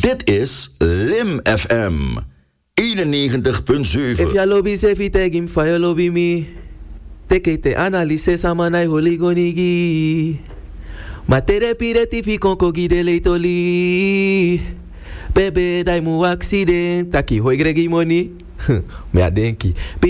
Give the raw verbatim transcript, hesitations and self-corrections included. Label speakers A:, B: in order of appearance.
A: Dit is Lim F M eenennegentig punt zeven.
B: If ya lobby se fi tegim fa ya lobby mi. Teke te analise samanai holigonigi. Ma tere pireti fi konko gide leitoli. Bebe dai mu accident. Taki hoi gregi moni. Me adenki.